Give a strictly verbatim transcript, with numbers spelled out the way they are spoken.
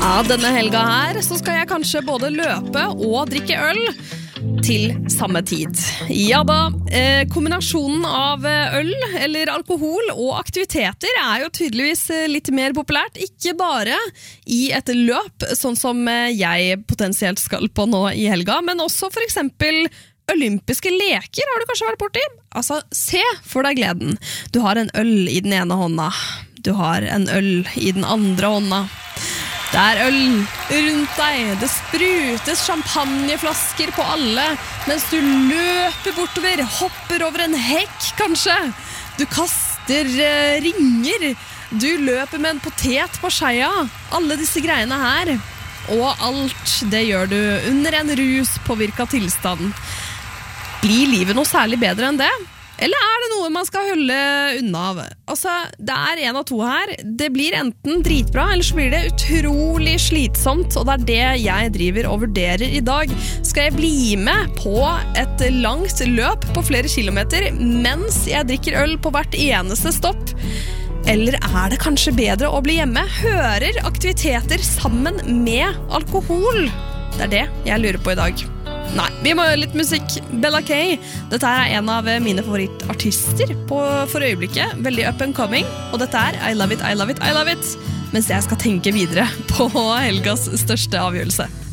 Ja, denne helga her så skal jeg kanskje både løpe og drikke øl til samme tid. Ja da, eh, kombinasjonen av øl eller alkohol og aktiviteter er jo tydeligvis litt mer populært, ikke bare i et løp, sånn som jeg potensielt skal på nå i helga, men også for eksempel olympiske leker har du kanskje vært borti. Altså, se for deg gleden. Du har en øl i den ene hånda, du har en øl i den andre hånda. Det er øl rundt deg, det sprutes champagneflasker på alle, mens du løper bortover, hopper over en hekk kanskje. Du kaster uh, ringer, du løper med en potet på skeia, alle disse greiene her. Og alt det gjør du under en ruspåvirket tilstand. Blir livet noe særlig bedre enn det? Eller er det noe man skal holde unna av? Altså, det er en av to her. Det blir enten dritbra, eller så blir det utrolig slitsomt, og det er det jeg driver og vurderer i dag. Skal jeg bli med på et langt løp på flere kilometer, mens jeg drikker øl på hvert eneste stopp? Eller er det kanskje bedre å bli hjemme? Hører aktiviteter sammen med alkohol? Det er det jeg lurer på i dag. Nei, vi må høre litt musikk. Bella K. Dette er en av mine favorittartister på, for øyeblikket. Veldig up and coming. Og dette er I Love It, I Love It, I Love It. Mens jeg skal tenke videre på helgas største avgjørelse.